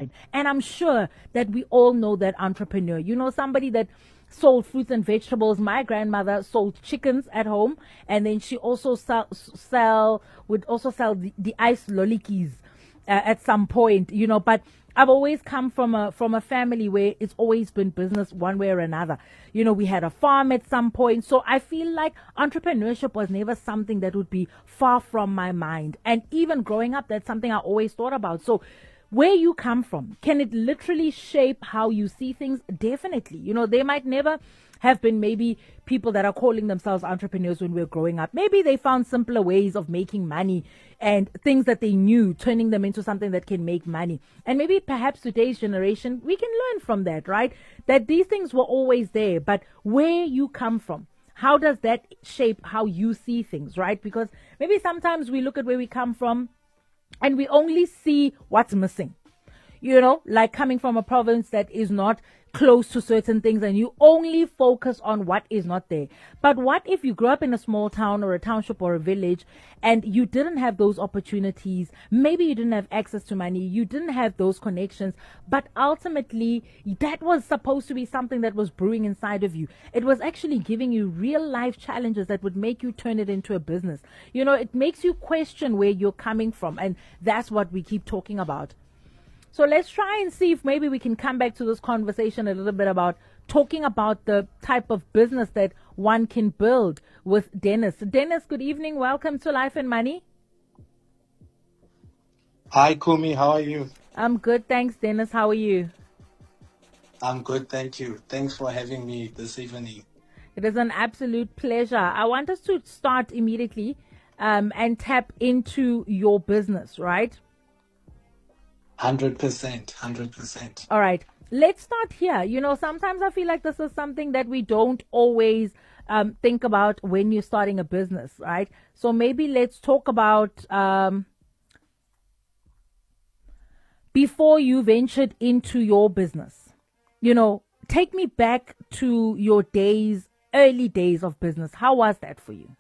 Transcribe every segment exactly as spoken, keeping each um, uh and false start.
time. And I'm sure that we all know that entrepreneur. You know, somebody that sold fruits and vegetables. My grandmother sold chickens at home, and then she also sell, sell would also sell the, the ice lollikies uh, at some point, you know. But I've always come from a from a family where it's always been business one way or another. You know, we had a farm at some point, so I feel like entrepreneurship was never something that would be far from my mind. And even growing up, that's something I always thought about. So where you come from, can it literally shape how you see things? Definitely. You know, they might never have been maybe people that are calling themselves entrepreneurs when we were growing up. Maybe they found simpler ways of making money and things that they knew, turning them into something that can make money. And maybe perhaps today's generation, we can learn from that, right? That these things were always there, but where you come from, how does that shape how you see things, right? Because maybe sometimes we look at where we come from and we only see what's missing, you know, like coming from a province that is not close to certain things and you only focus on what is not there. But what if you grew up in a small town or a township or a village and you didn't have those opportunities? Maybe you didn't have access to money, you didn't have those connections, but ultimately that was supposed to be something that was brewing inside of you. It was actually giving you real life challenges that would make you turn it into a business. You know, it makes you question where you're coming from, and that's what we keep talking about. So let's try and see if maybe we can come back to this conversation a little bit about talking about the type of business that one can build with Dennis. Dennis, good evening. Welcome to Life and Money. Hi, Kumi. How are you? I'm good. Thanks, Dennis. How are you? I'm good. Thank you. Thanks for having me this evening. It is an absolute pleasure. I want us to start immediately um, and tap into your business, right? one hundred percent. one hundred percent. All right. Let's start here. You know, sometimes I feel like this is something that we don't always um, think about when you're starting a business, right? So maybe let's talk about um, before you ventured into your business. You know, take me back to your days, early days of business. How was that for you?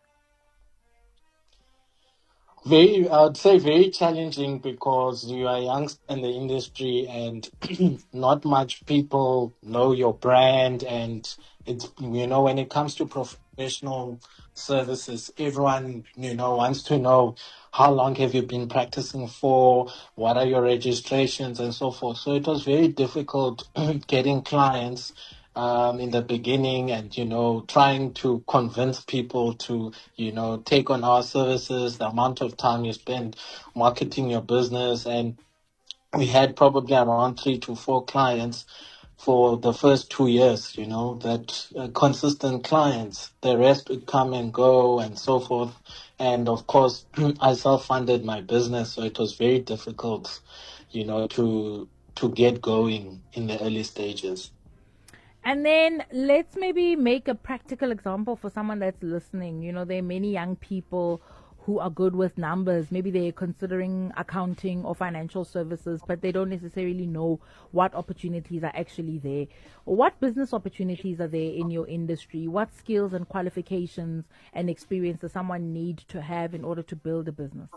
Very, I would say very challenging because you are young in the industry and not much people know your brand. And it's, you know, when it comes to professional services, everyone, you know, wants to know how long have you been practicing for, what are your registrations and so forth. So it was very difficult getting clients um, in the beginning and, you know, trying to convince people to, you know, take on our services, the amount of time you spend marketing your business. And we had probably around three to four clients for the first two years, you know, that uh, consistent clients. The rest would come and go and so forth. And of course, I self-funded my business, so it was very difficult, you know, to to get going in the early stages. And then let's maybe make a practical example for someone that's listening. You know, there are many young people who are good with numbers. Maybe they're considering accounting or financial services, but they don't necessarily know what opportunities are actually there. What business opportunities are there in your industry? What skills and qualifications and experience does someone need to have in order to build a business?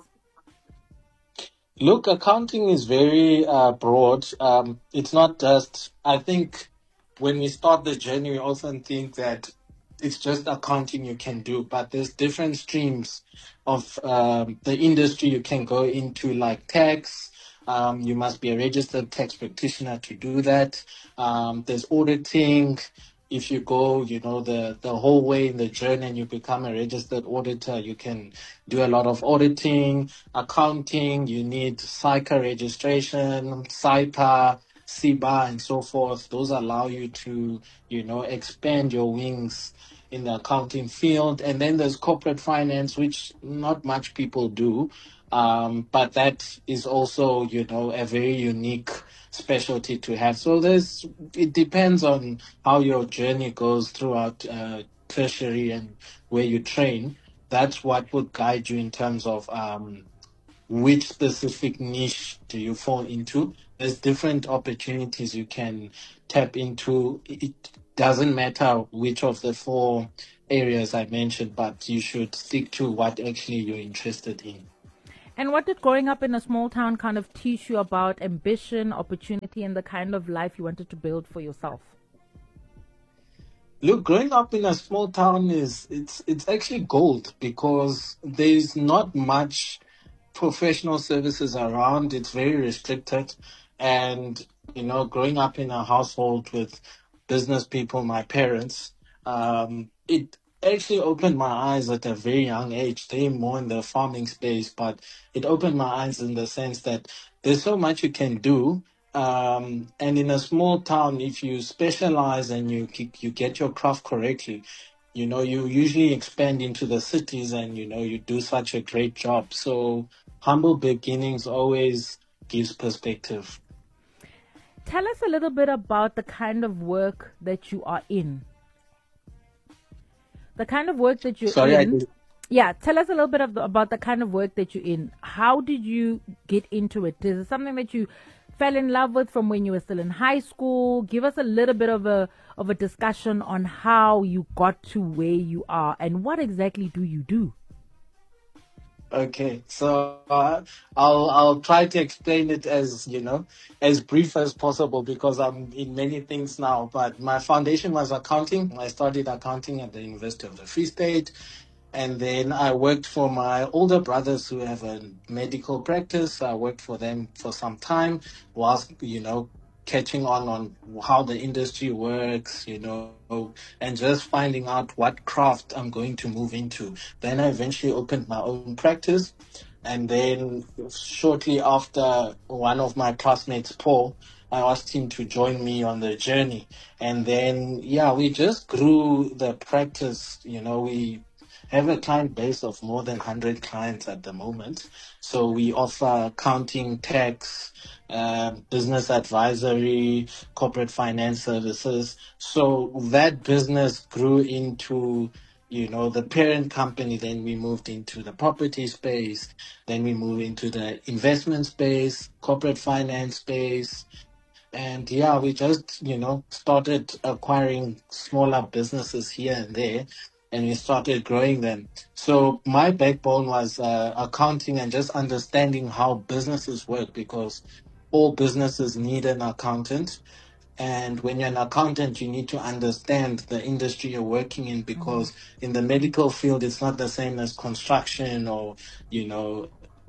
Look, accounting is very uh, broad. Um, it's not just, I think when we start the journey, we often think that it's just accounting you can do, but there's different streams of um, the industry you can go into, like tax. Um, you must be a registered tax practitioner to do that. Um, there's auditing. If you go, you know, the, the whole way in the journey and you become a registered auditor, you can do a lot of auditing, accounting. You need SAICA registration, SAIPA, C B A, and so forth. Those allow you to, you know, expand your wings in the accounting field. And then there's corporate finance, which not much people do. Um, but that is also, you know, a very unique specialty to have. So there's, it depends on how your journey goes throughout uh, tertiary and where you train. That's what would guide you in terms of um, which specific niche do you fall into. There's different opportunities you can tap into. It doesn't matter which of the four areas I mentioned, but you should stick to what actually you're interested in. And what did growing up in a small town kind of teach you about ambition, opportunity? opportunity and the kind of life you wanted to build for yourself? Look, growing up in a small town is it's it's actually gold because there's not much professional services around. It's very restricted. And, you know, growing up in a household with business people, my parents, um, it actually opened my eyes at a very young age. They're more in the farming space, but it opened my eyes in the sense that there's so much you can do. Um, and in a small town, if you specialize and you you get your craft correctly, you know, you usually expand into the cities and, you know, you do such a great job. So humble beginnings always gives perspective. Tell us a little bit about the kind of work that you are in. The kind of work that you're Sorry, I in. did. Yeah, tell us a little bit of the, about the kind of work that you're in. How did you get into it? Is it something that you fell in love with from when you were still in high school? Give us a little bit of a of a discussion on how you got to where you are and what exactly do you do? Okay, so uh, I'll I'll try to explain it as you know as brief as possible because I'm in many things now. But my foundation was accounting. I studied accounting at the University of the Free State, and then I worked for my older brothers who have a medical practice. I worked for them for some time, whilst you know catching on on how the industry works, you know, and just finding out what craft I'm going to move into. Then I eventually opened my own practice. And then shortly after, one of my classmates, Paul, I asked him to join me on the journey. And then, yeah, we just grew the practice. You know, we have a client base of more than one hundred clients at the moment. So we offer accounting, tax, uh, business advisory, corporate finance services. So that business grew into, you know, the parent company. Then we moved into the property space. Then we moved into the investment space, corporate finance space. And yeah, we just, you know, started acquiring smaller businesses here and there, and we started growing them. So my backbone was uh, accounting and just understanding how businesses work because all businesses need an accountant. And when you're an accountant, you need to understand the industry you're working in Mm-hmm. because in the medical field, it's not the same as construction or, you know,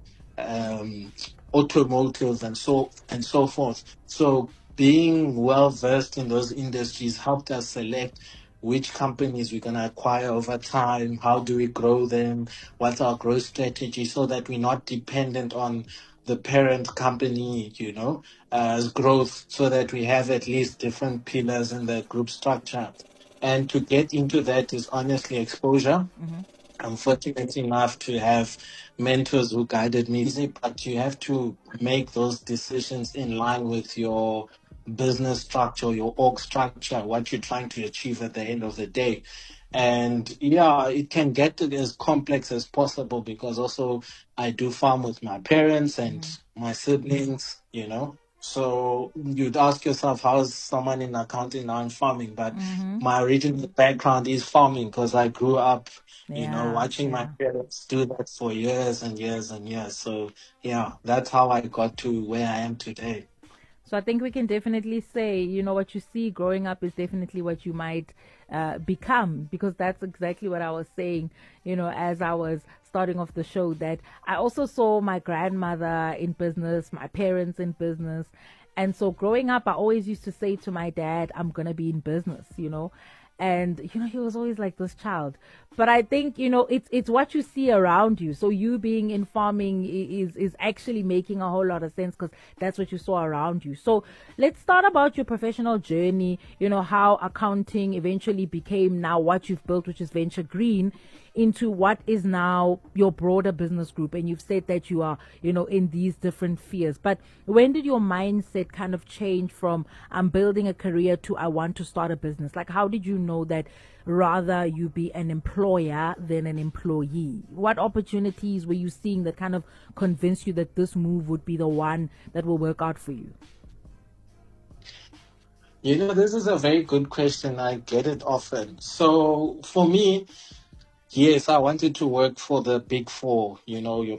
um, automotives and so and so forth. So being well versed in those industries helped us select which companies we're going to acquire over time, how do we grow them, what's our growth strategy, so that we're not dependent on the parent company, you know, as growth, so that we have at least different pillars in the group structure. And to get into that is honestly exposure. Mm-hmm. I'm fortunate enough to have mentors who guided me, but you have to make those decisions in line with your business structure, your org structure, what you're trying to achieve at the end of the day. And yeah, it can get as complex as possible because also I do farm with my parents and Mm-hmm. my siblings, you know. So you'd ask yourself, how is someone in accounting now in farming? But Mm-hmm. my original background is farming because I grew up you know, Yeah, watching my yeah. parents do that for years and years and years. So, yeah, that's how I got to where I am today. So I think we can definitely say, you know, what you see growing up is definitely what you might uh, become, because that's exactly what I was saying, you know, as I was starting off the show, that I also saw my grandmother in business, my parents in business. And so growing up, I always used to say to my dad, I'm going to be in business, you know. And you know he was always like this child, but I think you know it's it's what you see around you. So you being in farming is is actually making a whole lot of sense because that's what you saw around you. So let's start about your professional journey, you know how accounting eventually became now what you've built, which is Venture Green, into what is now your broader business group. And you've said that you are you know in these different spheres, but when did your mindset kind of change from I'm building a career to I want to start a business? Like, how did you know that rather you be an employer than an employee? What opportunities were you seeing that kind of convinced you that this move would be the one that will work out for you? You know, this is a very good question. I get it often. So for me, yes, I wanted to work for the big four, you know, your